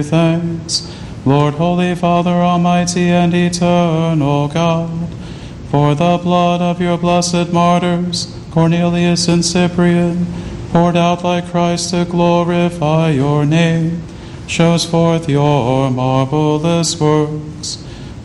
Thanks, Lord, Holy Father, Almighty and Eternal God, for the blood of your blessed martyrs, Cornelius and Cyprian, poured out like Christ to glorify your name, shows forth your marvelous works.